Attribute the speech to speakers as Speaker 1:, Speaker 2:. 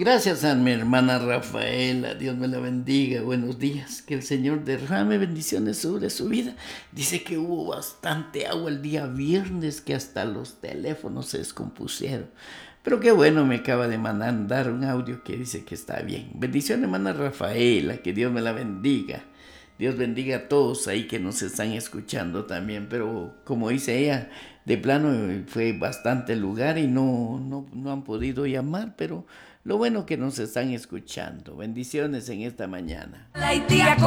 Speaker 1: Gracias a mi hermana Rafaela, Dios me la bendiga, buenos días, que el Señor derrame bendiciones sobre su vida. Dice que hubo bastante agua el día viernes, que hasta los teléfonos se descompusieron. Pero qué bueno, me acaba de mandar un audio que dice que está bien. Bendiciones, hermana Rafaela, que Dios me la bendiga. Dios bendiga a todos ahí que nos están escuchando también, pero como dice ella, de plano fue bastante lugar y no han podido llamar, pero lo bueno que nos están escuchando. Bendiciones en esta mañana.